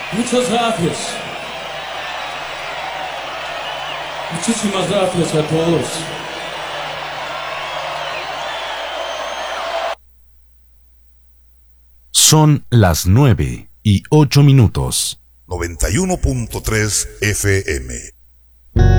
Muchas gracias. Muchísimas gracias a todos. Son las 9:08. 91.3 FM.